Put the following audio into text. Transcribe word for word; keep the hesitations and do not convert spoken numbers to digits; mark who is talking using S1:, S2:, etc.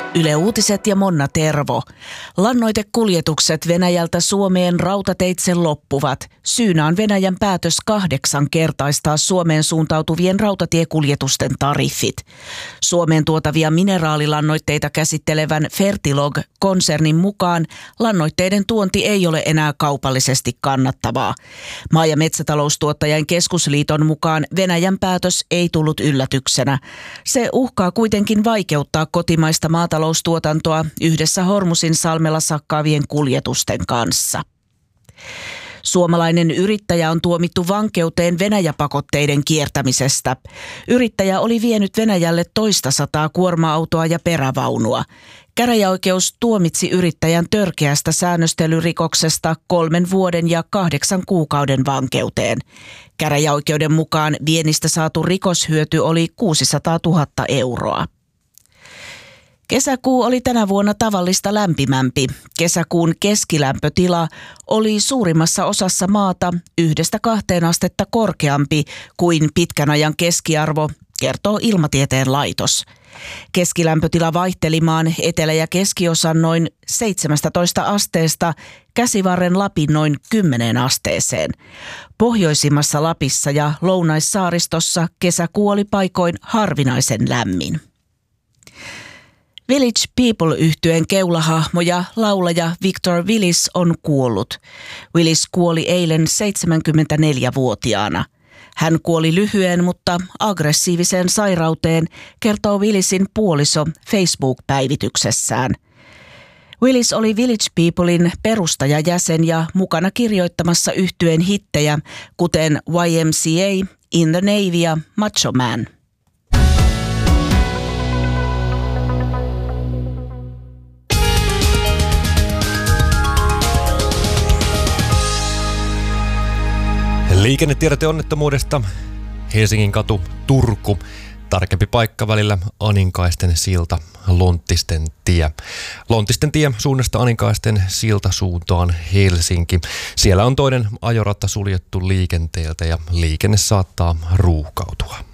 S1: Yle Uutiset ja Monna Tervo. Lannoitekuljetukset Venäjältä Suomeen rautateitse loppuvat. Syynä on Venäjän päätös kahdeksankertaistaa Suomeen suuntautuvien rautatiekuljetusten tariffit. Suomeen tuotavia mineraalilannoitteita käsittelevän Fertilog-konsernin mukaan lannoitteiden tuonti ei ole enää kaupallisesti kannattavaa. Maa- ja metsätaloustuottajain keskusliiton mukaan Venäjän päätös ei tullut yllätyksenä. Se uhkaa kuitenkin vaikeuttaa kotimaista maataloustuotantoa yhdessä Hormusin salmella sakkaavien kuljetusten kanssa. Suomalainen yrittäjä on tuomittu vankeuteen Venäjä-pakotteiden kiertämisestä. Yrittäjä oli vienyt Venäjälle toista sataa kuorma-autoa ja perävaunua. Käräjäoikeus tuomitsi yrittäjän törkeästä säännöstelyrikoksesta kolmen vuoden ja kahdeksan kuukauden vankeuteen. Käräjäoikeuden mukaan viennistä saatu rikoshyöty oli kuusisataatuhatta euroa. Kesäkuu oli tänä vuonna tavallista lämpimämpi. Kesäkuun keskilämpötila oli suurimmassa osassa maata yhdestä kahteen astetta korkeampi kuin pitkän ajan keskiarvo, kertoo Ilmatieteen laitos. Keskilämpötila vaihteli maan etelä- ja keskiosan noin seitsemästätoista asteesta Käsivarren Lapin noin kymmeneen asteeseen. Pohjoisimmassa Lapissa ja Lounaissaaristossa kesäkuu oli paikoin harvinaisen lämmin. Village People-yhtyeen keulahahmo ja laulaja Victor Willis on kuollut. Willis kuoli eilen seitsemänkymmentäneljävuotiaana. Hän kuoli lyhyen, mutta aggressiiviseen sairauteen, kertoo Willisin puoliso Facebook-päivityksessään. Willis oli Village Peoplein perustajajäsen ja mukana kirjoittamassa yhtyeen hittejä, kuten Y M C A, In the Navy ja Macho Man.
S2: Liikennetiedote onnettomuudesta. Helsingin katu, Turku. Tarkempi paikka välillä Aninkaisten silta, Lonttisten tie. Lonttisten tie suunnasta Aninkaisten silta suuntaan Helsinki. Siellä on toinen ajorata suljettu liikenteeltä ja liikenne saattaa ruuhkautua.